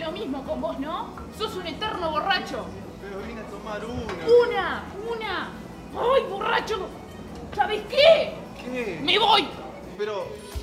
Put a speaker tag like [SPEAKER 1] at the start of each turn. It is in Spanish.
[SPEAKER 1] lo mismo con vos, ¿no? Sos un eterno borracho.
[SPEAKER 2] Pero vine a tomar una.
[SPEAKER 1] ¡Una! ¡Ay, borracho! ¿Sabes qué?
[SPEAKER 2] ¿Qué?
[SPEAKER 1] ¡Me voy!
[SPEAKER 2] Pero